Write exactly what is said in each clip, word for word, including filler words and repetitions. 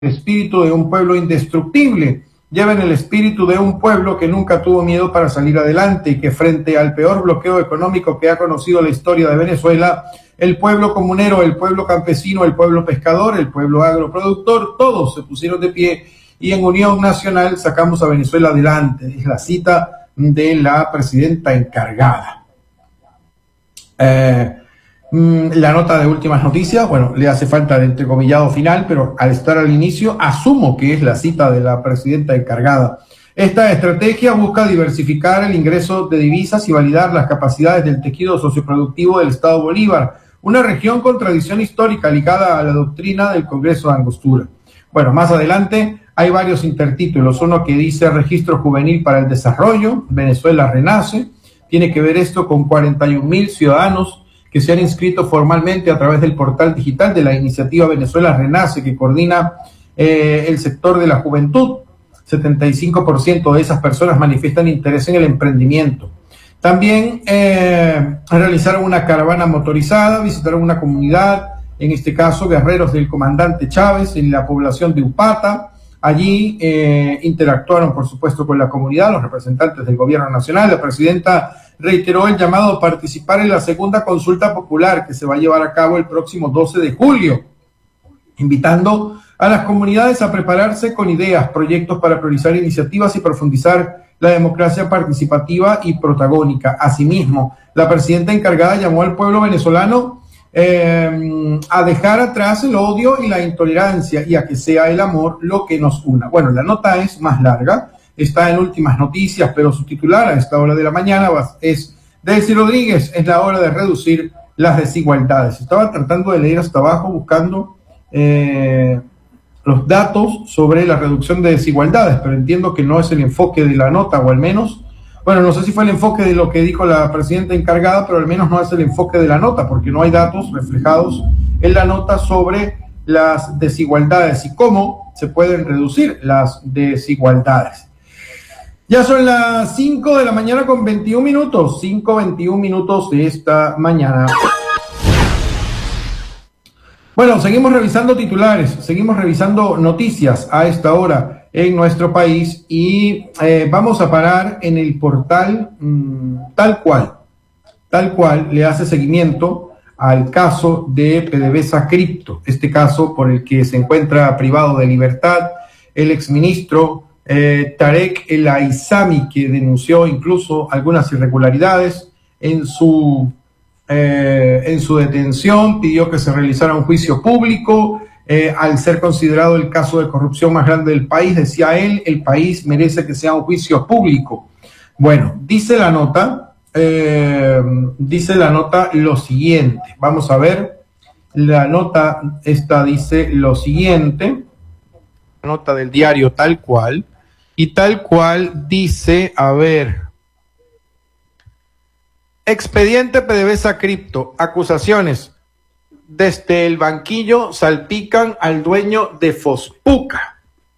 espíritu de un pueblo indestructible, lleven el espíritu de un pueblo que nunca tuvo miedo para salir adelante y que frente al peor bloqueo económico que ha conocido la historia de Venezuela, el pueblo comunero, el pueblo campesino, el pueblo pescador, el pueblo agroproductor, todos se pusieron de pie y en unión nacional sacamos a Venezuela adelante. Es la cita de la presidenta encargada. Eh, La nota de últimas noticias, bueno, le hace falta el entrecomillado final, pero al estar al inicio, asumo que es la cita de la presidenta encargada. Esta estrategia busca diversificar el ingreso de divisas y validar las capacidades del tejido socioproductivo del Estado Bolívar, una región con tradición histórica ligada a la doctrina del Congreso de Angostura. Bueno, más adelante hay varios intertítulos, uno que dice Registro Juvenil para el Desarrollo, Venezuela renace, tiene que ver esto con cuarenta y un mil ciudadanos que se han inscrito formalmente a través del portal digital de la iniciativa Venezuela Renace, que coordina eh, el sector de la juventud. setenta y cinco por ciento de esas personas manifiestan interés en el emprendimiento. También eh, realizaron una caravana motorizada, visitaron una comunidad, en este caso guerreros del comandante Chávez, en la población de Upata. Allí eh, interactuaron, por supuesto, con la comunidad, los representantes del gobierno nacional. La presidenta reiteró el llamado a participar en la segunda consulta popular que se va a llevar a cabo el próximo doce de julio, invitando a las comunidades a prepararse con ideas, proyectos para priorizar iniciativas y profundizar la democracia participativa y protagónica. Asimismo, la presidenta encargada llamó al pueblo venezolano eh, a dejar atrás el odio y la intolerancia y a que sea el amor lo que nos una. Bueno, la nota es más larga, está en últimas noticias, pero su titular a esta hora de la mañana es Delcy Rodríguez, es la hora de reducir las desigualdades. Estaba tratando de leer hasta abajo buscando eh, los datos sobre la reducción de desigualdades, pero entiendo que no es el enfoque de la nota, o al menos, bueno, no sé si fue el enfoque de lo que dijo la presidenta encargada, pero al menos no es el enfoque de la nota, porque no hay datos reflejados en la nota sobre las desigualdades y cómo se pueden reducir las desigualdades. Ya son las cinco de la mañana con veintiún minutos, cinco veintiún minutos de esta mañana. Bueno, seguimos revisando titulares, seguimos revisando noticias a esta hora en nuestro país y eh, vamos a parar en el portal mmm, tal cual, tal cual le hace seguimiento al caso de PDVSA Cripto, este caso por el que se encuentra privado de libertad el exministro Eh, Tarek El Aizami, que denunció incluso algunas irregularidades en su, eh, en su detención, pidió que se realizara un juicio público, eh, al ser considerado el caso de corrupción más grande del país, decía él, el país merece que sea un juicio público. Bueno, dice la nota, eh, dice la nota lo siguiente, vamos a ver, la nota esta dice lo siguiente, la nota del diario Tal Cual, y tal cual dice, a ver, expediente PDVSA Cripto, acusaciones desde el banquillo salpican al dueño de Fospuca.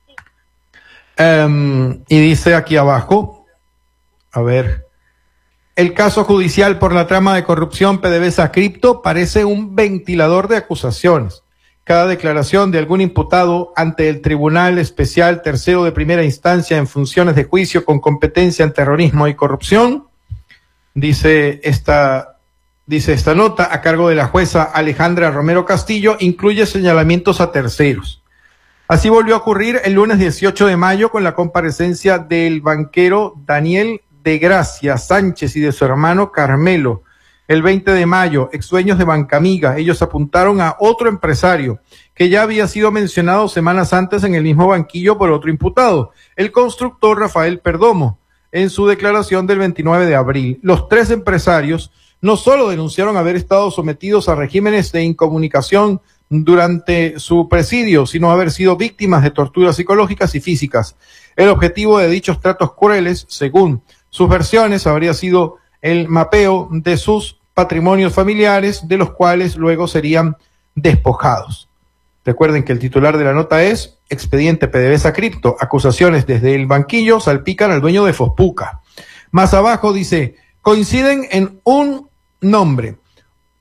Um, y dice aquí abajo, a ver, el caso judicial por la trama de corrupción PDVSA Cripto parece un ventilador de acusaciones. Cada declaración de algún imputado ante el Tribunal Especial Tercero de Primera Instancia en funciones de juicio con competencia en terrorismo y corrupción, dice esta, dice esta nota, a cargo de la jueza Alejandra Romero Castillo, incluye señalamientos a terceros. Así volvió a ocurrir el lunes dieciocho de mayo con la comparecencia del banquero Daniel de Gracia Sánchez y de su hermano Carmelo. El veinte de mayo, ex dueños de Bancamiga, ellos apuntaron a otro empresario que ya había sido mencionado semanas antes en el mismo banquillo por otro imputado, el constructor Rafael Perdomo, en su declaración del veintinueve de abril. Los tres empresarios no solo denunciaron haber estado sometidos a regímenes de incomunicación durante su presidio, sino haber sido víctimas de torturas psicológicas y físicas. El objetivo de dichos tratos crueles, según sus versiones, habría sido el mapeo de sus patrimonios familiares, de los cuales luego serían despojados. Recuerden que el titular de la nota es expediente PDVSA Cripto, acusaciones desde el banquillo salpican al dueño de Fospuca. Más abajo dice, coinciden en un nombre,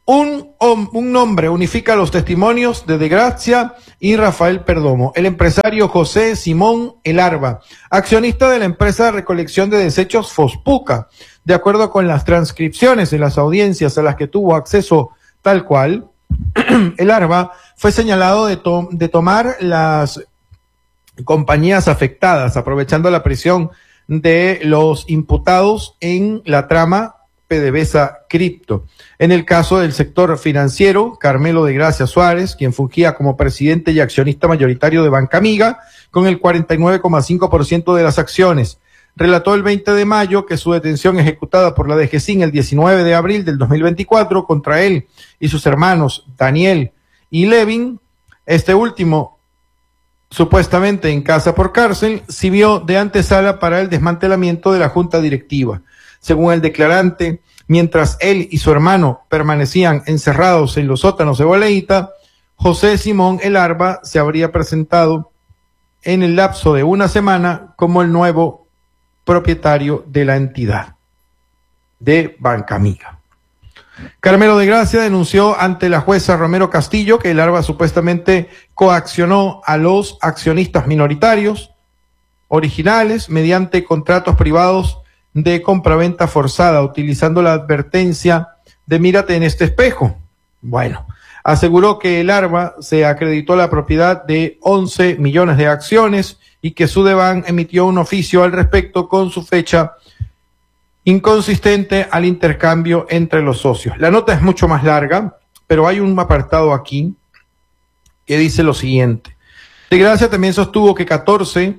Un, un nombre unifica los testimonios de De Grazia y Rafael Perdomo. El empresario José Simón Elarba, accionista de la empresa de recolección de desechos Fospuca. De acuerdo con las transcripciones de las audiencias a las que tuvo acceso tal cual, Elarba fue señalado de, to de tomar las compañías afectadas, aprovechando la presión de los imputados en la trama PDVSA Cripto. En el caso del sector financiero, Carmelo de Gracia Suárez, quien fungía como presidente y accionista mayoritario de Banca Amiga, con el cuarenta y nueve coma cinco por ciento de las acciones, relató el veinte de mayo que su detención ejecutada por la D G C I N el diecinueve de abril del dos mil veinticuatro contra él y sus hermanos Daniel y Levin, este último supuestamente en casa por cárcel, sirvió de antesala para el desmantelamiento de la junta directiva. Según el declarante, mientras él y su hermano permanecían encerrados en los sótanos de Boleíta, José Simón Elarba se habría presentado en el lapso de una semana como el nuevo propietario de la entidad de Banca Amiga. Carmelo de Gracia denunció ante la jueza Romero Castillo que Elarba supuestamente coaccionó a los accionistas minoritarios originales mediante contratos privados de compraventa forzada, utilizando la advertencia de mírate en este espejo. Bueno, aseguró que Elarba se acreditó la propiedad de once millones de acciones y que Sudeban emitió un oficio al respecto con su fecha inconsistente al intercambio entre los socios. La nota es mucho más larga, pero hay un apartado aquí que dice lo siguiente. De Gracia también sostuvo que catorce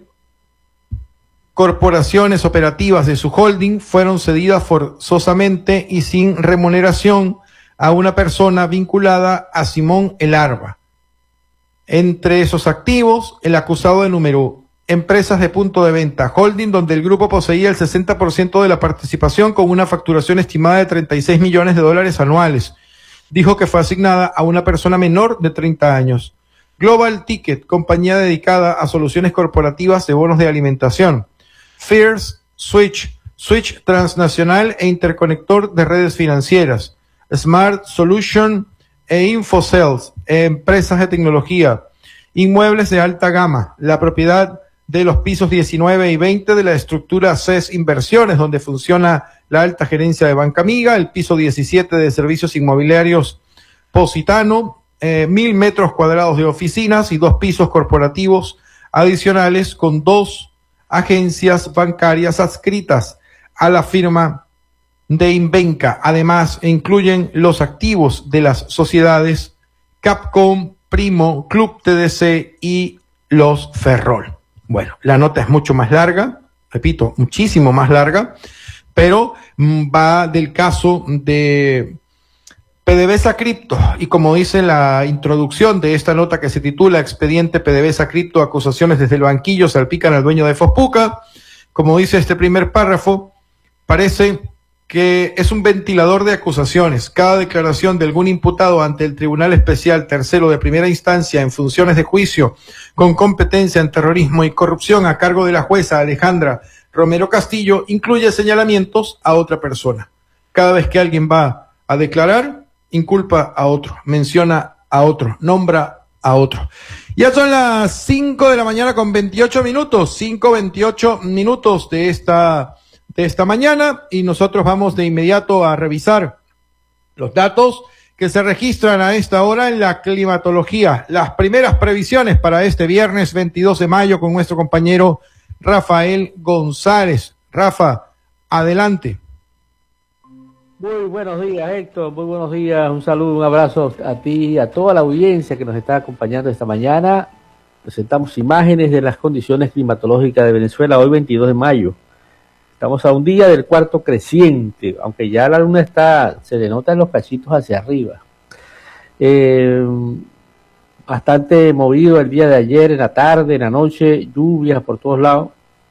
corporaciones operativas de su holding fueron cedidas forzosamente y sin remuneración a una persona vinculada a Simón Elarba. Entre esos activos, el acusado enumeró empresas de punto de venta, holding donde el grupo poseía el sesenta por ciento de la participación con una facturación estimada de treinta y seis millones de dólares anuales. Dijo que fue asignada a una persona menor de treinta años. Global Ticket, compañía dedicada a soluciones corporativas de bonos de alimentación. Fierce Switch, Switch transnacional e interconector de redes financieras. Smart Solution e Infocels, empresas de tecnología. Inmuebles de alta gama, la propiedad de los pisos diecinueve y veinte de la estructura C E S Inversiones, donde funciona la alta gerencia de Banca Amiga, el piso diecisiete de servicios inmobiliarios Positano, eh, mil metros cuadrados de oficinas y dos pisos corporativos adicionales con dos agencias bancarias adscritas a la firma de Invenca. Además, incluyen los activos de las sociedades Capcom, Primo, Club T D C y los Ferrol. Bueno, la nota es mucho más larga, repito, muchísimo más larga, pero va del caso de PDVSA Cripto, y como dice la introducción de esta nota que se titula Expediente PDVSA Cripto, acusaciones desde el banquillo salpican al dueño de Fospuca, como dice este primer párrafo, parece que es un ventilador de acusaciones. Cada declaración de algún imputado ante el Tribunal Especial Tercero de Primera Instancia en funciones de juicio con competencia en terrorismo y corrupción a cargo de la jueza Alejandra Romero Castillo incluye señalamientos a otra persona. Cada vez que alguien va a declarar, inculpa a otro, menciona a otro, nombra a otro. Ya son las cinco de la mañana con veintiocho minutos, cinco veintiocho minutos de esta, de esta mañana, y nosotros vamos de inmediato a revisar los datos que se registran a esta hora en la climatología. Las primeras previsiones para este viernes veintidós de mayo con nuestro compañero Rafael González. Rafa, adelante. Muy buenos días, Héctor, muy buenos días, un saludo, un abrazo a ti y a toda la audiencia que nos está acompañando esta mañana. Presentamos imágenes de las condiciones climatológicas de Venezuela hoy veintidós de mayo. Estamos a un día del cuarto creciente, aunque ya la luna está, se le notan los cachitos hacia arriba. Eh, bastante movido el día de ayer, en la tarde, en la noche, lluvias por todos lados,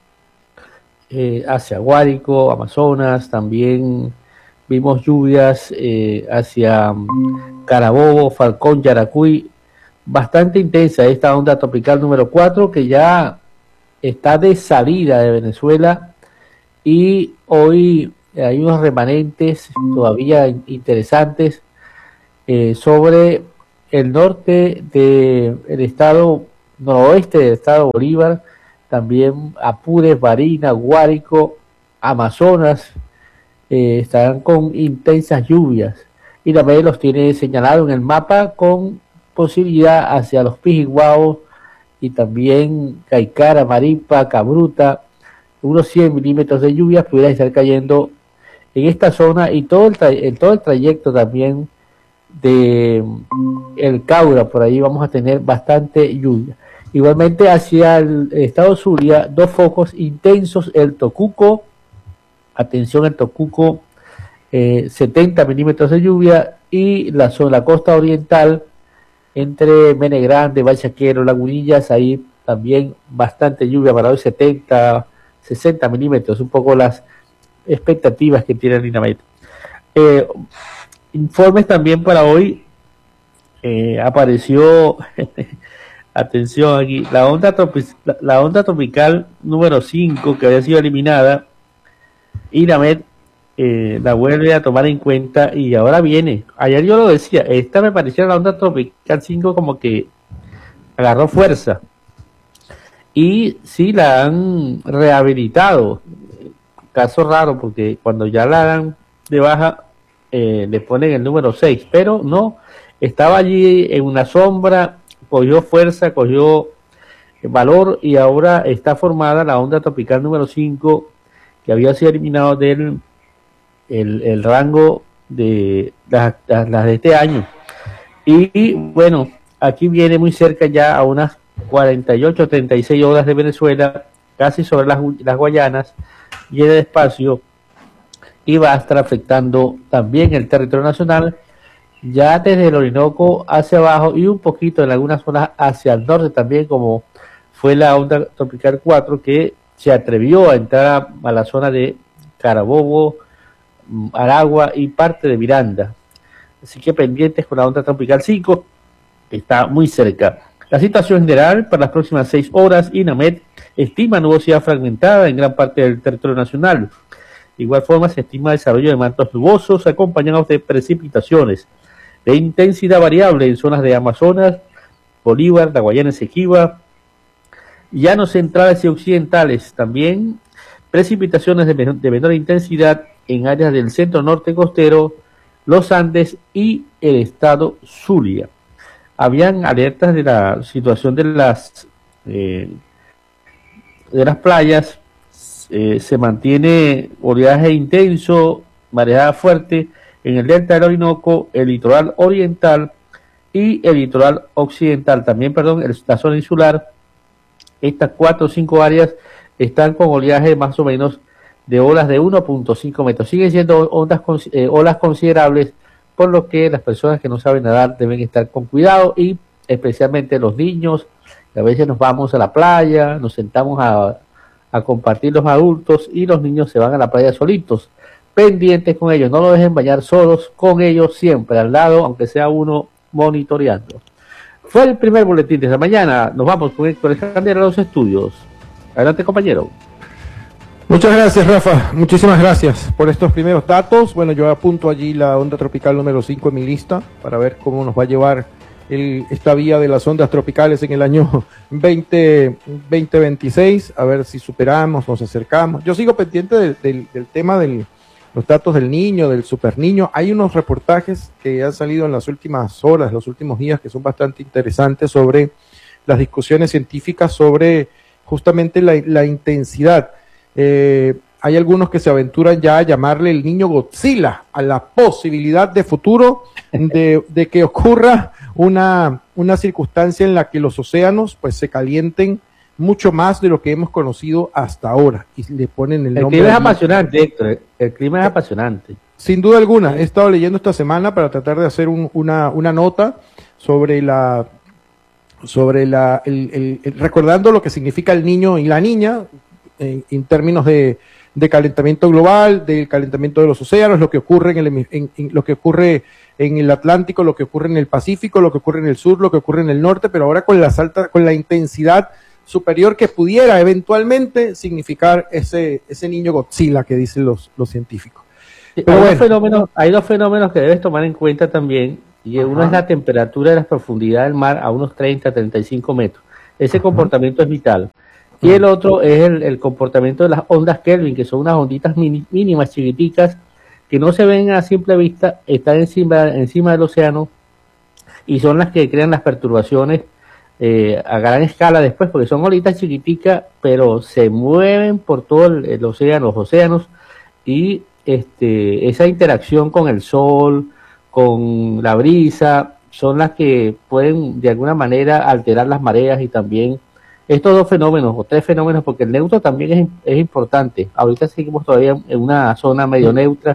eh, hacia Guárico, Amazonas, también vimos lluvias eh, hacia Carabobo, Falcón, Yaracuy, bastante intensa esta onda tropical número cuatro que ya está de salida de Venezuela, y hoy hay unos remanentes todavía interesantes eh, sobre el norte del estado, noroeste del estado Bolívar, también Apures, Barinas, Guárico, Amazonas, eh, estarán con intensas lluvias. Y también los tiene señalado en el mapa con posibilidad hacia los Pijiguaos y también Caicara, Maripa, Cabruta, unos cien milímetros de lluvia pudiera estar cayendo en esta zona y todo el, en todo el trayecto también de el Caura, por ahí vamos a tener bastante lluvia. Igualmente hacia el estado Zulia, dos focos intensos, el Tocuco, atención el Tocuco, eh, setenta milímetros de lluvia, y la zona, la costa oriental, entre Mene Grande, Bachaquero, Lagunillas, ahí también bastante lluvia para hoy, setenta, sesenta milímetros, un poco las expectativas que tiene el INAMET. Eh, informes también para hoy, eh, apareció, atención aquí, la onda, tropi la, la onda tropical número cinco que había sido eliminada, INAMET eh, la vuelve a tomar en cuenta y ahora viene. Ayer yo lo decía, esta me parecía la onda tropical cinco como que agarró fuerza y sí la han rehabilitado. Caso raro porque cuando ya la dan de baja eh, le ponen el número seis, pero no, estaba allí en una sombra, cogió fuerza, cogió valor y ahora está formada la onda tropical número cinco que había sido eliminado del el, el rango de las, las, las de este año. Y, y bueno, aquí viene muy cerca ya a unas cuarenta y ocho, treinta y seis horas de Venezuela, casi sobre las, las Guayanas, viene despacio y va a estar afectando también el territorio nacional, ya desde el Orinoco hacia abajo y un poquito en algunas zonas hacia el norte también, como fue la onda tropical cuatro que se atrevió a entrar a, a la zona de Carabobo, Aragua y parte de Miranda. Así que pendientes con la onda tropical cinco, que está muy cerca. La situación general para las próximas seis horas, INAMET estima nubosidad fragmentada en gran parte del territorio nacional. De igual forma, se estima desarrollo de mantos nubosos acompañados de precipitaciones de intensidad variable en zonas de Amazonas, Bolívar, la Guayana Esequiba, llanos centrales y occidentales. También precipitaciones de menor, de menor intensidad en áreas del centro norte costero, los Andes y el estado Zulia. Habían alertas de la situación de las eh, de las playas, eh, se mantiene oleaje intenso, mareada fuerte en el delta del Orinoco, el litoral oriental y el litoral occidental, también, perdón, el, la zona insular. Estas cuatro o cinco áreas están con oleaje más o menos de olas de uno punto cinco metros. Siguen siendo ondas, eh, olas considerables, por lo que las personas que no saben nadar deben estar con cuidado y especialmente los niños. A veces nos vamos a la playa, nos sentamos a, a compartir los adultos y los niños se van a la playa solitos. Pendientes con ellos, no lo dejen bañar solos, con ellos siempre al lado, aunque sea uno monitoreando. Fue el primer boletín de esta mañana. Nos vamos con Héctor Escandera a los estudios. Adelante, compañero. Muchas gracias, Rafa. Muchísimas gracias por estos primeros datos. Bueno, yo apunto allí la onda tropical número cinco en mi lista para ver cómo nos va a llevar el, esta vía de las ondas tropicales en el año veinte veintiséis. A ver si superamos, nos acercamos. Yo sigo pendiente del, del, del tema de los datos del niño, del super niño. Hay unos reportajes que han salido en las últimas horas, los últimos días, que son bastante interesantes sobre las discusiones científicas sobre justamente la, la intensidad. Eh, hay algunos que se aventuran ya a llamarle el niño Godzilla a la posibilidad de futuro de, de que ocurra una, una circunstancia en la que los océanos pues se calienten mucho más de lo que hemos conocido hasta ahora y le ponen el, el nombre. El clima es apasionante, Héctor, el clima es apasionante. Sin duda alguna, he estado leyendo esta semana para tratar de hacer un, una, una nota sobre la sobre la el, el, el, recordando lo que significa el niño y la niña en, en términos de, de calentamiento global, del calentamiento de los océanos, lo que ocurre en, el, en, en lo que ocurre en el Atlántico, lo que ocurre en el Pacífico, lo que ocurre en el sur, lo que ocurre en el norte, pero ahora con la alta, con la intensidad superior que pudiera eventualmente significar ese ese niño Godzilla que dicen los los científicos. Pero hay, bueno. dos fenómenos, hay dos fenómenos que debes tomar en cuenta también, y Ajá. uno es la temperatura de la profundidad del mar a unos treinta, treinta y cinco metros. Ese Ajá. comportamiento es vital. Y el otro es el, el comportamiento de las ondas Kelvin, que son unas onditas mini, mínimas, chiquiticas, que no se ven a simple vista, están encima, encima del océano y son las que crean las perturbaciones eh, a gran escala después, porque son olitas chiquiticas, pero se mueven por todo el, el océano, los océanos, y este, esa interacción con el sol, con la brisa, son las que pueden de alguna manera alterar las mareas y también estos dos fenómenos o tres fenómenos, porque el neutro también es, es importante. Ahorita seguimos todavía en una zona medio neutra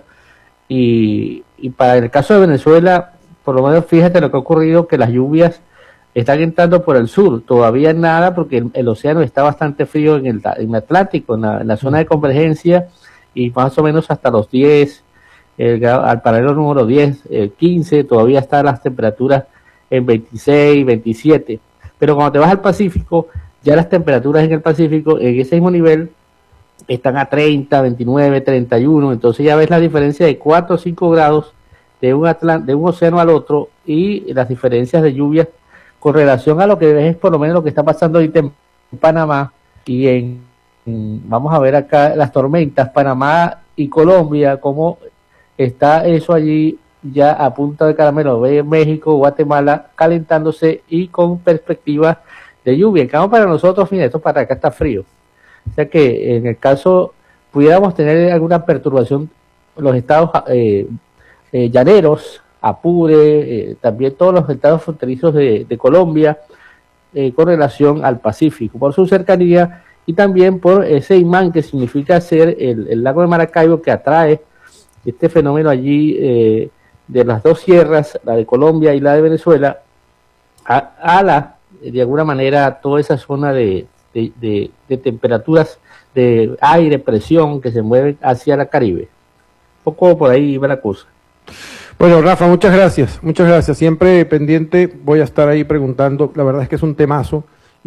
y, y para el caso de Venezuela, por lo menos fíjate lo que ha ocurrido, que las lluvias están entrando por el sur, todavía nada porque el, el océano está bastante frío en el, en el Atlántico, en la, en la zona de convergencia, y más o menos hasta los diez, el, al paralelo número diez, el quince, todavía están las temperaturas en veintiséis, veintisiete, pero cuando te vas al Pacífico, ya las temperaturas en el Pacífico, en ese mismo nivel, están a treinta, veintinueve, treinta y uno, entonces ya ves la diferencia de cuatro o cinco grados de un, Atl- de un océano al otro, y las diferencias de lluvias con relación a lo que ves, por lo menos lo que está pasando ahorita en Panamá, y en, en vamos a ver acá las tormentas, Panamá y Colombia, cómo está eso allí ya a punta de caramelo, ve México, Guatemala calentándose y con perspectivas de lluvia. En cambio para nosotros, mira, esto para acá está frío. O sea que en el caso pudiéramos tener alguna perturbación, los estados eh, eh, llaneros, Apure, eh, también todos los estados fronterizos de, de Colombia, eh, con relación al Pacífico, por su cercanía y también por ese imán que significa ser el, el lago de Maracaibo, que atrae este fenómeno allí eh, de las dos sierras, la de Colombia y la de Venezuela, a, a la, de alguna manera, toda esa zona de, de, de, de temperaturas de aire, presión, que se mueven hacia la Caribe. Un poco por ahí va la cosa. Bueno, Rafa, muchas gracias, muchas gracias. Siempre pendiente, voy a estar ahí preguntando. La verdad es que es un temazo.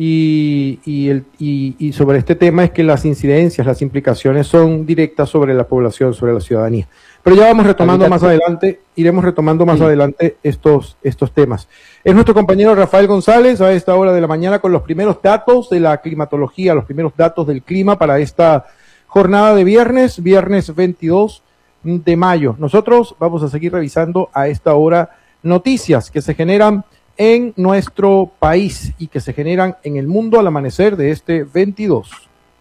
Y, y, el, y, y sobre este tema es que las incidencias, las implicaciones son directas sobre la población, sobre la ciudadanía. Pero ya vamos retomando más adelante, iremos retomando más sí. adelante estos, estos temas. Es nuestro compañero Rafael González a esta hora de la mañana con los primeros datos de la climatología, los primeros datos del clima para esta jornada de viernes, viernes veintidós de mayo. Nosotros vamos a seguir revisando a esta hora noticias que se generan en nuestro país y que se generan en el mundo al amanecer de este veintidós.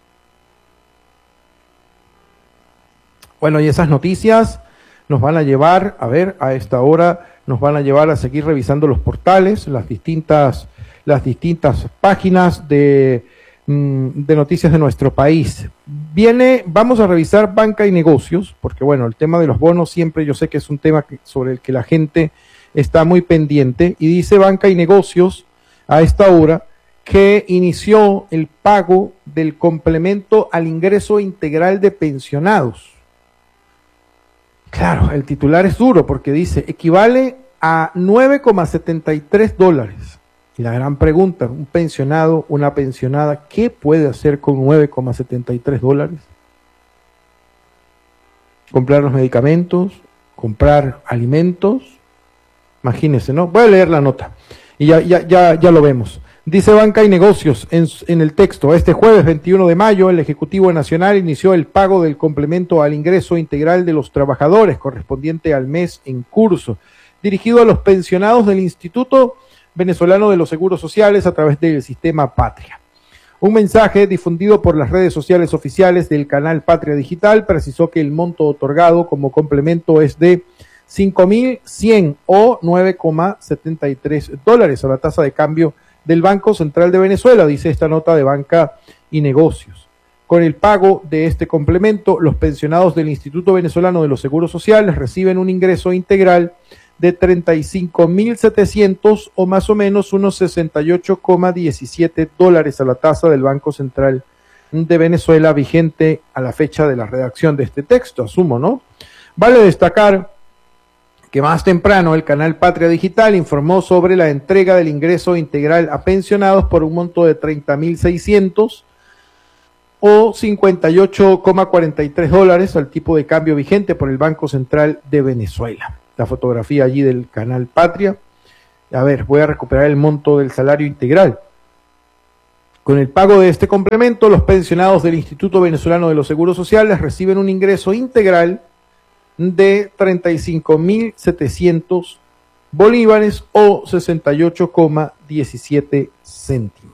Bueno, y esas noticias nos van a llevar, a ver, a esta hora nos van a llevar a seguir revisando los portales, las distintas, las distintas páginas de, de noticias de nuestro país. Viene, vamos a revisar banca y negocios, porque bueno, el tema de los bonos siempre yo sé que es un tema que, sobre el que la gente está muy pendiente, y dice banca y negocios a esta hora que inició el pago del complemento al ingreso integral de pensionados. Claro, el titular es duro porque dice equivale a nueve coma setenta y tres dólares. Y la gran pregunta, un pensionado, una pensionada, ¿qué puede hacer con nueve coma setenta y tres dólares? Comprar los medicamentos, comprar alimentos. Imagínense, ¿no? Voy a leer la nota y ya, ya, ya, ya lo vemos. Dice Banca y Negocios en, en el texto: este jueves veintiuno de mayo, el Ejecutivo Nacional inició el pago del complemento al ingreso integral de los trabajadores correspondiente al mes en curso, dirigido a los pensionados del Instituto Venezolano de los Seguros Sociales a través del sistema Patria. Un mensaje difundido por las redes sociales oficiales del canal Patria Digital precisó que el monto otorgado como complemento es de cinco mil cien o nueve coma setenta y tres dólares a la tasa de cambio del Banco Central de Venezuela, dice esta nota de Banca y Negocios. Con el pago de este complemento, los pensionados del Instituto Venezolano de los Seguros Sociales reciben un ingreso integral de treinta y cinco mil setecientos o más o menos unos sesenta y ocho coma diecisiete dólares a la tasa del Banco Central de Venezuela, vigente a la fecha de la redacción de este texto, asumo, ¿no? Vale destacar que más temprano el canal Patria Digital informó sobre la entrega del ingreso integral a pensionados por un monto de treinta mil seiscientos o cincuenta y ocho coma cuarenta y tres dólares al tipo de cambio vigente por el Banco Central de Venezuela. la fotografía allí del canal Patria. A ver, voy a recuperar el monto del salario integral. Con el pago de este complemento, los pensionados del Instituto Venezolano de los Seguros Sociales reciben un ingreso integral de treinta y cinco mil setecientos bolívares o sesenta y ocho coma diecisiete céntimos.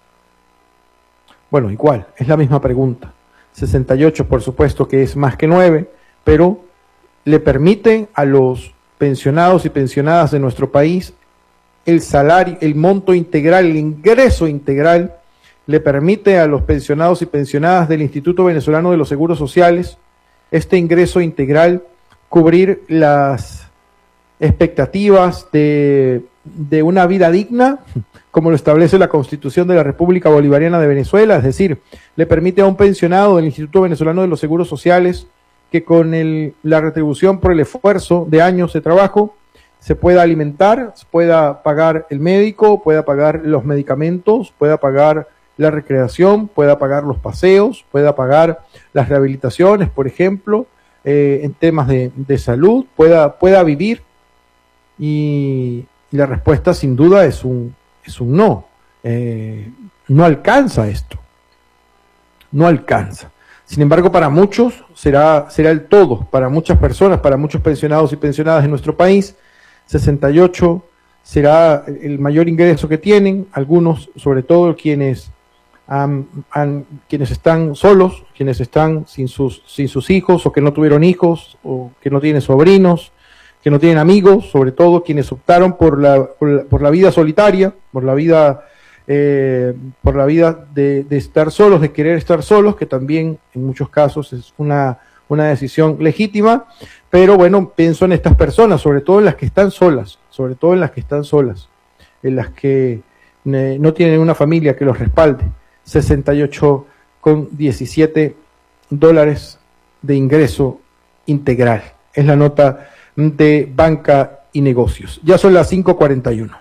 Bueno, igual, es la misma pregunta. sesenta y ocho, por supuesto que es más que nueve, pero le permite a los pensionados y pensionadas de nuestro país el salario, el monto integral, el ingreso integral, le permite a los pensionados y pensionadas del Instituto Venezolano de los Seguros Sociales este ingreso integral cubrir las expectativas de, de una vida digna, como lo establece la Constitución de la República Bolivariana de Venezuela, es decir, le permite a un pensionado del Instituto Venezolano de los Seguros Sociales que con el, la retribución por el esfuerzo de años de trabajo se pueda alimentar, pueda pagar el médico, pueda pagar los medicamentos, pueda pagar la recreación, pueda pagar los paseos, pueda pagar las rehabilitaciones, por ejemplo, eh, en temas de, de salud, pueda, pueda vivir. Y, y la respuesta sin duda es un, es un no. Eh, no alcanza esto. No alcanza. Sin embargo, para muchos será, será el todo. Para muchas personas, para muchos pensionados y pensionadas en nuestro país, sesenta y ocho será el mayor ingreso que tienen. Algunos, sobre todo quienes... Um, um, quienes están solos, quienes están sin sus, sin sus hijos, o que no tuvieron hijos, o que no tienen sobrinos, que no tienen amigos, sobre todo quienes optaron por la, por la, por la vida solitaria, por la vida, eh, por la vida de, de estar solos, de querer estar solos, que también en muchos casos es una, una decisión legítima, pero bueno, pienso en estas personas, sobre todo en las que están solas, sobre todo en las que están solas, en las que eh, no tienen una familia que los respalde. sesenta y ocho coma diecisiete dólares de ingreso integral. Es la nota de Banca y Negocios. Ya son las cinco cuarenta y uno.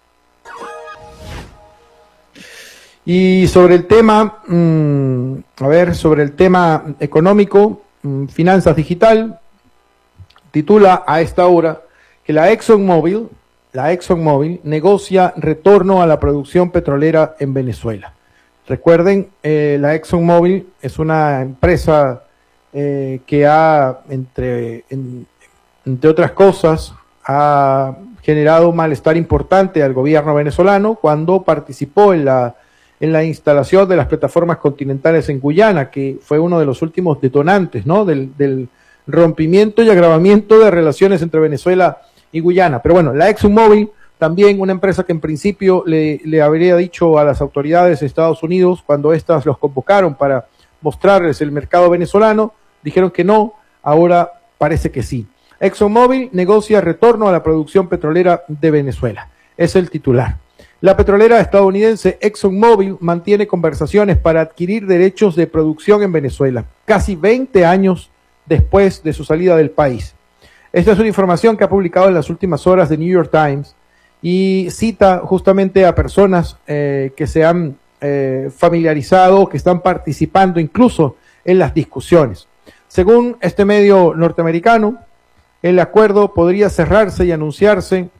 Y sobre el tema, mmm, a ver, sobre el tema económico, mmm, Finanzas Digital, titula a esta hora que la ExxonMobil, la ExxonMobil negocia retorno a la producción petrolera en Venezuela. Recuerden, eh, la ExxonMobil es una empresa eh, que ha, entre, en, entre otras cosas, ha generado un malestar importante al gobierno venezolano cuando participó en la, en la instalación de las plataformas continentales en Guyana, que fue uno de los últimos detonantes, ¿no?, del, del rompimiento y agravamiento de relaciones entre Venezuela y Guyana. Pero bueno, la ExxonMobil, también una empresa que en principio le, le habría dicho a las autoridades de Estados Unidos cuando éstas los convocaron para mostrarles el mercado venezolano, dijeron que no, ahora parece que sí. ExxonMobil negocia retorno a la producción petrolera de Venezuela. Es el titular. La petrolera estadounidense ExxonMobil mantiene conversaciones para adquirir derechos de producción en Venezuela, casi veinte años después de su salida del país. Esta es una información que ha publicado en las últimas horas The New York Times, y cita justamente a personas eh, que se han eh, familiarizado, que están participando incluso en las discusiones. Según este medio norteamericano, el acuerdo podría cerrarse y anunciarse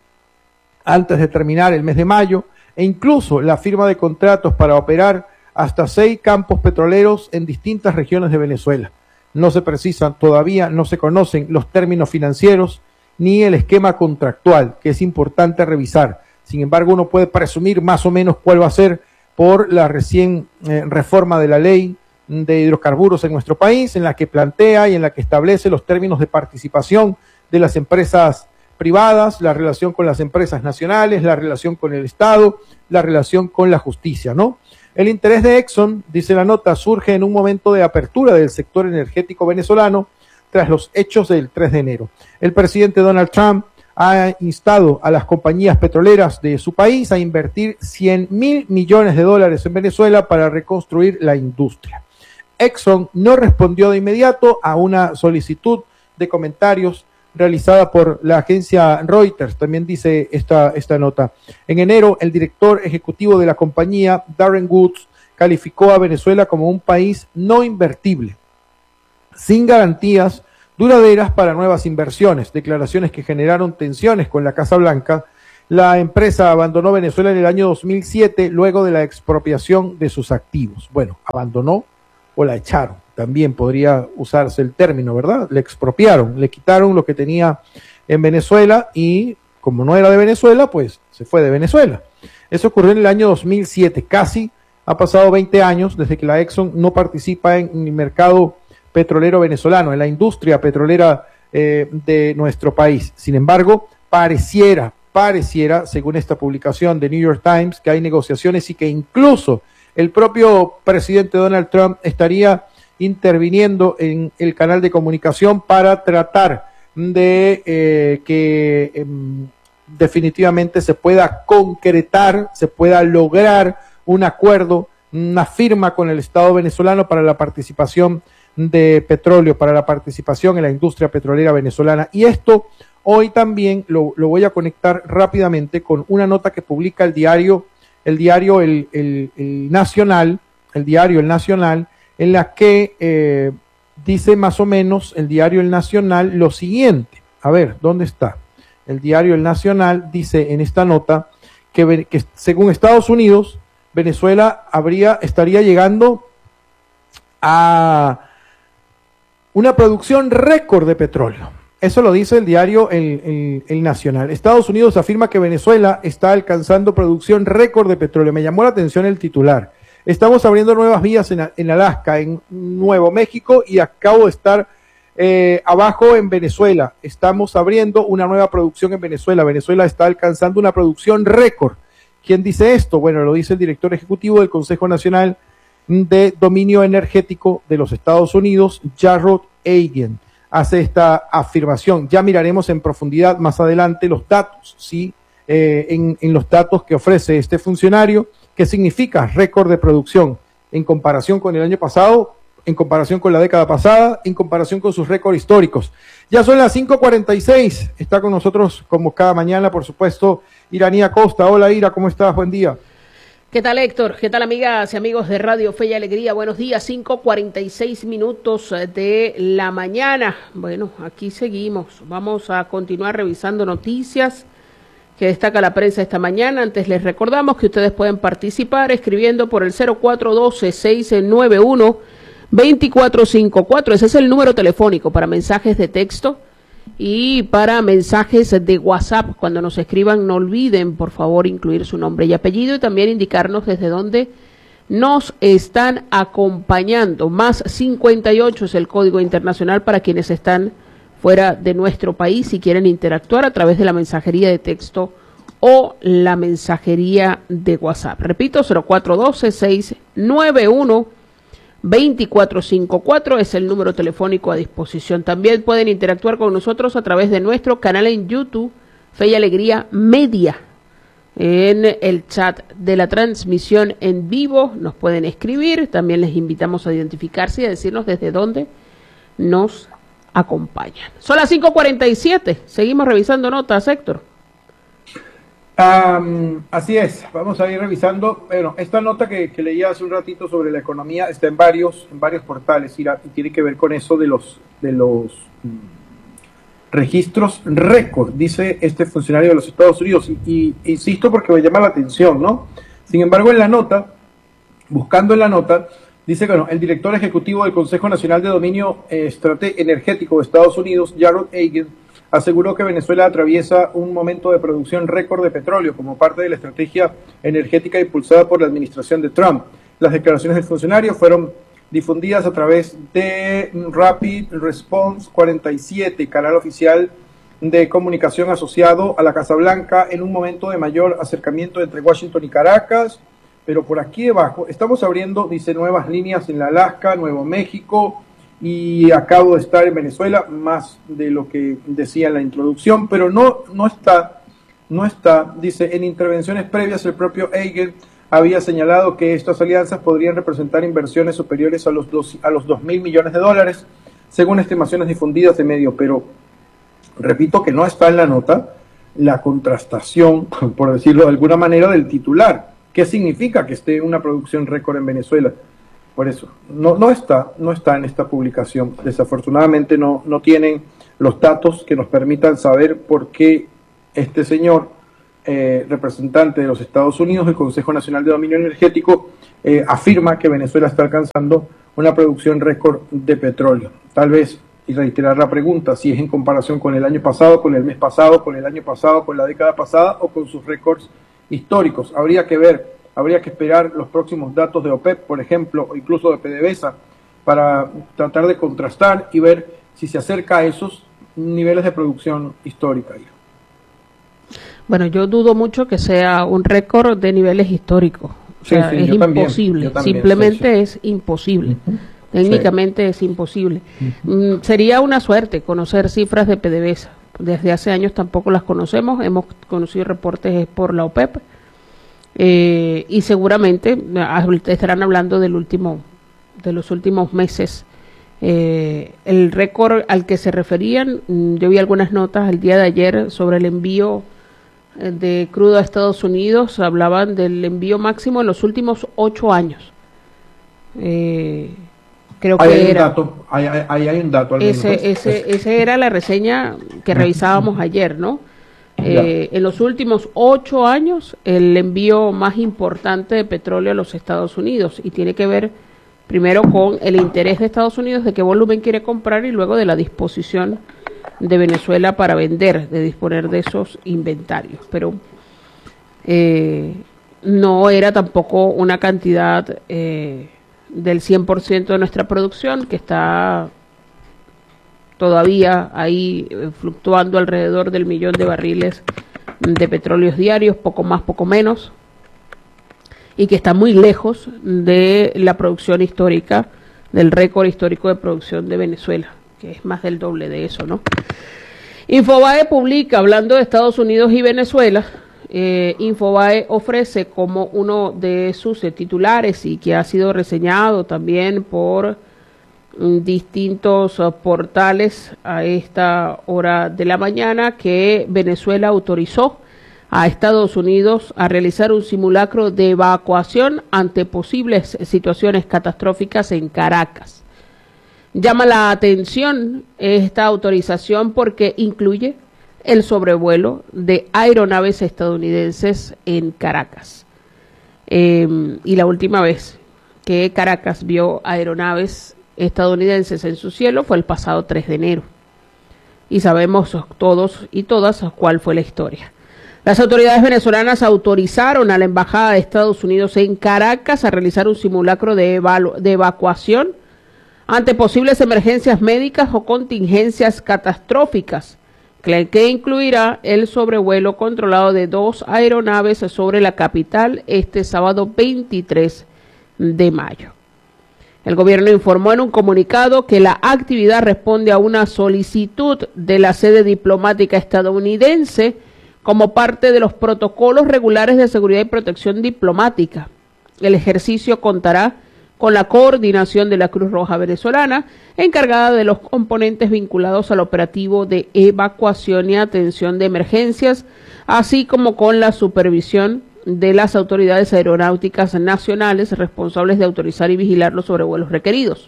antes de terminar el mes de mayo, e incluso la firma de contratos para operar hasta seis campos petroleros en distintas regiones de Venezuela. No se precisan todavía, no se conocen los términos financieros ni el esquema contractual, que es importante revisar. Sin embargo, uno puede presumir más o menos cuál va a ser por la recién eh, reforma de la ley de hidrocarburos en nuestro país, en la que plantea y en la que establece los términos de participación de las empresas privadas, la relación con las empresas nacionales, la relación con el Estado, la relación con la justicia, ¿no? El interés de Exxon, dice la nota, surge en un momento de apertura del sector energético venezolano, tras los hechos del tres de enero. El presidente Donald Trump ha instado a las compañías petroleras de su país a invertir cien mil millones de dólares en Venezuela para reconstruir la industria. Exxon no respondió de inmediato a una solicitud de comentarios realizada por la agencia Reuters, también dice esta, esta nota. En enero, el director ejecutivo de la compañía, Darren Woods, calificó a Venezuela como un país no invertible, sin garantías duraderas para nuevas inversiones, declaraciones que generaron tensiones con la Casa Blanca. La empresa abandonó Venezuela en el año dos mil siete luego de la expropiación de sus activos. Bueno, abandonó o la echaron, también podría usarse el término, ¿verdad? Le expropiaron, le quitaron lo que tenía en Venezuela y como no era de Venezuela, pues se fue de Venezuela. Eso ocurrió en el año dos mil siete, casi ha pasado veinte años desde que la Exxon no participa en el mercado petrolero venezolano, en la industria petrolera eh, de nuestro país. Sin embargo, pareciera, pareciera, según esta publicación de New York Times, que hay negociaciones y que incluso el propio presidente Donald Trump estaría interviniendo en el canal de comunicación para tratar de eh, que eh, definitivamente se pueda concretar, se pueda lograr un acuerdo, una firma con el Estado venezolano para la participación de petróleo, para la participación en la industria petrolera venezolana. Y esto hoy también lo, lo voy a conectar rápidamente con una nota que publica el diario, el diario El, el, el Nacional, el diario El Nacional, en la que eh, dice más o menos el diario El Nacional lo siguiente. A ver, ¿dónde está? El diario El Nacional dice en esta nota que, que según Estados Unidos, Venezuela habría, estaría llegando a una producción récord de petróleo. Eso lo dice el diario el, el, el Nacional. Estados Unidos afirma que Venezuela está alcanzando producción récord de petróleo. Me llamó la atención el titular. Estamos abriendo nuevas vías en, en Alaska, en Nuevo México, y acabo de estar eh, abajo en Venezuela. Estamos abriendo una nueva producción en Venezuela. Venezuela está alcanzando una producción récord. ¿Quién dice esto? Bueno, lo dice el director ejecutivo del Consejo Nacional de Dominio Energético de los Estados Unidos, Jarrod Eigen. Hace esta afirmación. Ya miraremos en profundidad más adelante los datos, ¿sí? Eh, en, en los datos que ofrece este funcionario. ¿Qué significa récord de producción en comparación con el año pasado, en comparación con la década pasada, en comparación con sus récords históricos? Ya son las cinco cuarenta y seis. Está con nosotros, como cada mañana, por supuesto, Iranía Costa. Hola, Ira, ¿cómo estás? Buen día. ¿Qué tal, Héctor? ¿Qué tal, amigas y amigos de Radio Fe y Alegría? Buenos días, cinco cuarenta y seis minutos de la mañana. Bueno, aquí seguimos. Vamos a continuar revisando noticias que destaca la prensa esta mañana. Antes les recordamos que ustedes pueden participar escribiendo por el cero cuatro uno dos, seis nueve uno, dos cuatro cinco cuatro. Ese es el número telefónico para mensajes de texto y para mensajes de WhatsApp. Cuando nos escriban, no olviden, por favor, incluir su nombre y apellido y también indicarnos desde dónde nos están acompañando. Más cincuenta y ocho es el código internacional para quienes están fuera de nuestro país y quieren interactuar a través de la mensajería de texto o la mensajería de WhatsApp. Repito, cero cuatro uno dos, seis nueve uno, dos cuatro cinco cuatro es el número telefónico a disposición. También pueden interactuar con nosotros a través de nuestro canal en YouTube, Fe y Alegría Media. En el chat de la transmisión en vivo nos pueden escribir. También les invitamos a identificarse y a decirnos desde dónde nos acompañan. Son las cinco cuarenta y siete. Seguimos revisando notas, Héctor. Um, así es, vamos a ir revisando. Bueno, esta nota que, que leía hace un ratito sobre la economía está en varios, en varios portales y, la, y tiene que ver con eso de los, de los mm, registros récord, dice este funcionario de los Estados Unidos. Y, y insisto porque me llama la atención, ¿no? Sin embargo, en la nota, buscando en la nota, dice que bueno, el director ejecutivo del Consejo Nacional de Dominio eh, Estrate- Energético de Estados Unidos, Jarrod Eigen, aseguró que Venezuela atraviesa un momento de producción récord de petróleo como parte de la estrategia energética impulsada por la administración de Trump. Las declaraciones del funcionario fueron difundidas a través de Rapid Response cuarenta y siete, canal oficial de comunicación asociado a la Casa Blanca, en un momento de mayor acercamiento entre Washington y Caracas. Pero por aquí debajo estamos abriendo, dice, nuevas líneas en la Alaska, Nuevo México, y acabo de estar en Venezuela, más de lo que decía en la introducción, pero no, no está, no está, dice, en intervenciones previas el propio Eigen había señalado que estas alianzas podrían representar inversiones superiores a los dos, a los dos mil millones de dólares, según estimaciones difundidas de medio, pero repito que no está en la nota la contrastación, por decirlo de alguna manera, del titular. ¿Qué significa que esté una producción récord en Venezuela? por eso. No, no está, no está en esta publicación. Desafortunadamente no, no tienen los datos que nos permitan saber por qué este señor, eh, representante de los Estados Unidos, el Consejo Nacional de Dominio Energético, eh, afirma que Venezuela está alcanzando una producción récord de petróleo. Tal vez, y reiterar la pregunta, si es en comparación con el año pasado, con el mes pasado, con el año pasado, con la década pasada o con sus récords históricos. Habría que ver, habría que esperar los próximos datos de OPEP, por ejemplo, o incluso de PDVSA, para tratar de contrastar y ver si se acerca a esos niveles de producción histórica. Bueno, yo dudo mucho que sea un récord de niveles históricos. O sea, sí, sí, es imposible, también, simplemente sí, sí. es imposible. Uh-huh. Técnicamente sí. es imposible. Uh-huh. Mm, sería una suerte conocer cifras de PDVSA. Desde hace años tampoco las conocemos, hemos conocido reportes por la OPEP, eh, y seguramente estarán hablando del último, de los últimos meses. Eh, el récord al que se referían, yo vi algunas notas el día de ayer sobre el envío de crudo a Estados Unidos, hablaban del envío máximo en los últimos ocho años. Eh, creo ahí que hay era. Un dato, ahí, ahí hay un dato. Al ese, menos. ese, ese era la reseña que revisábamos ayer, ¿no? Eh, en los últimos ocho años, el envío más importante de petróleo a los Estados Unidos, y tiene que ver primero con el interés de Estados Unidos de qué volumen quiere comprar y luego de la disposición de Venezuela para vender, de disponer de esos inventarios. Pero eh, no era tampoco una cantidad eh, del cien por ciento de nuestra producción, que está todavía ahí eh, fluctuando alrededor del millón de barriles de petróleos diarios, poco más, poco menos, y que está muy lejos de la producción histórica, del récord histórico de producción de Venezuela, que es más del doble de eso, ¿no? Infobae publica, hablando de Estados Unidos y Venezuela, eh, Infobae ofrece como uno de sus eh, titulares, y que ha sido reseñado también por mm, distintos uh, portales a esta hora de la mañana, que Venezuela autorizó a Estados Unidos a realizar un simulacro de evacuación ante posibles situaciones catastróficas en Caracas. Llama la atención esta autorización porque incluye el sobrevuelo de aeronaves estadounidenses en Caracas. Eh, y la última vez que Caracas vio aeronaves estadounidenses en su cielo fue el pasado tres de enero. Y sabemos todos y todas cuál fue la historia. Las autoridades venezolanas autorizaron a la Embajada de Estados Unidos en Caracas a realizar un simulacro de, evalu- de evacuación ante posibles emergencias médicas o contingencias catastróficas, que incluirá el sobrevuelo controlado de dos aeronaves sobre la capital este sábado veintitrés de mayo. El gobierno informó en un comunicado que la actividad responde a una solicitud de la sede diplomática estadounidense como parte de los protocolos regulares de seguridad y protección diplomática. El ejercicio contará con la coordinación de la Cruz Roja venezolana, encargada de los componentes vinculados al operativo de evacuación y atención de emergencias, así como con la supervisión de las autoridades aeronáuticas nacionales responsables de autorizar y vigilar los sobrevuelos requeridos.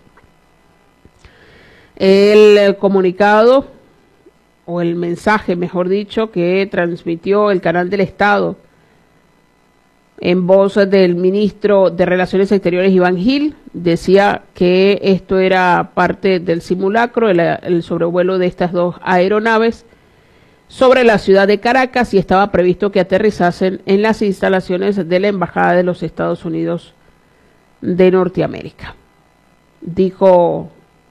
El comunicado, o el mensaje, mejor dicho, que transmitió el canal del Estado en voz del ministro de Relaciones Exteriores, Iván Gil, decía que esto era parte del simulacro, el, el sobrevuelo de estas dos aeronaves sobre la ciudad de Caracas, y estaba previsto que aterrizasen en las instalaciones de la Embajada de los Estados Unidos de Norteamérica. Dijo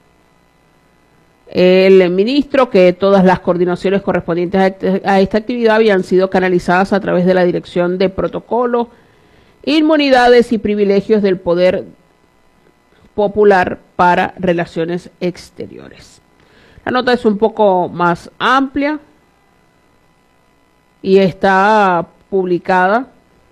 el ministro que todas las coordinaciones correspondientes a esta actividad habían sido canalizadas a través de la Dirección de Protocolo, Inmunidades y Privilegios del Poder Popular para Relaciones Exteriores. La nota es un poco más amplia y está publicada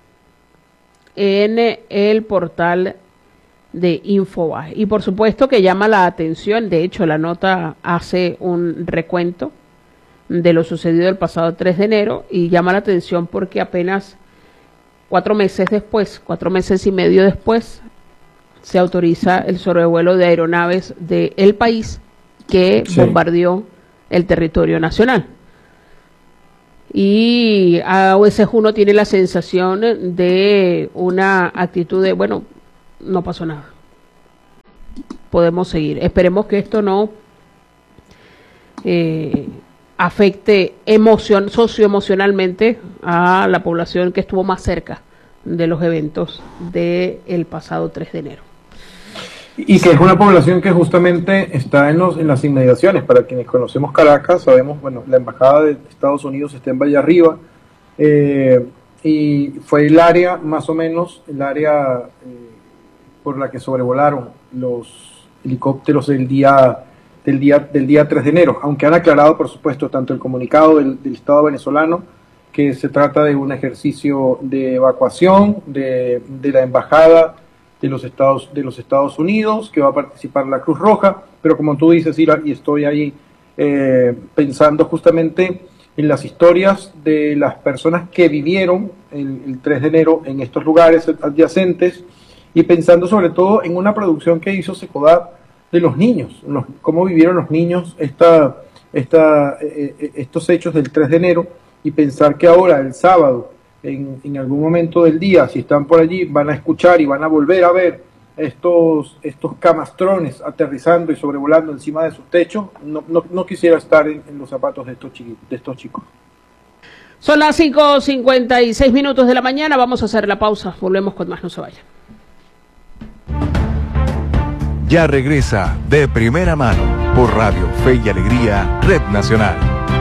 en el portal de Infobae. Y por supuesto que llama la atención, de hecho la nota hace un recuento de lo sucedido el pasado tres de enero y llama la atención porque apenas cuatro meses después, cuatro meses y medio después, se autoriza el sobrevuelo de aeronaves del país que sí. bombardeó el territorio nacional. Y a veces uno tiene la sensación de una actitud de, bueno, no pasó nada. Podemos seguir. Esperemos que esto no eh, afecte emocion, socioemocionalmente a la población que estuvo más cerca de los eventos del pasado tres de enero. Y que es una población que justamente está en, los, en las inmediaciones. Para quienes conocemos Caracas, sabemos, bueno, la embajada de Estados Unidos está en Valle Arriba, eh, y fue el área, más o menos, el área eh, por la que sobrevolaron los helicópteros del día, del día, del día tres de enero, aunque han aclarado, por supuesto, tanto el comunicado del, del Estado venezolano, que se trata de un ejercicio de evacuación de, de la embajada de los Estados de los Estados Unidos, que va a participar la Cruz Roja, pero como tú dices, Ira, y estoy ahí eh, pensando justamente en las historias de las personas que vivieron el, el tres de enero en estos lugares adyacentes, y pensando sobre todo en una producción que hizo Secodap de los niños, los, cómo vivieron los niños esta, esta, eh, estos hechos del tres de enero, y pensar que ahora, el sábado, En, en algún momento del día, si están por allí, van a escuchar y van a volver a ver estos, estos camastrones aterrizando y sobrevolando encima de sus techos. No, no, no quisiera estar en, en los zapatos de estos, chiquitos, de estos chicos. Son las cinco cincuenta y seis minutos de la mañana, vamos a hacer la pausa, volvemos con más, no se vayan. Ya regresa De Primera Mano por Radio Fe y Alegría, Red Nacional.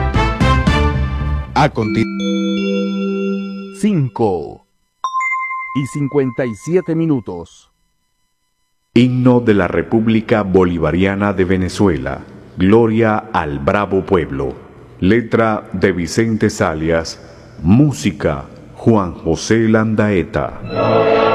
A continuación. cinco y cincuenta y siete minutos. Himno de la República Bolivariana de Venezuela. Gloria al bravo pueblo. Letra de Vicente Salias. Música Juan José Landaeta.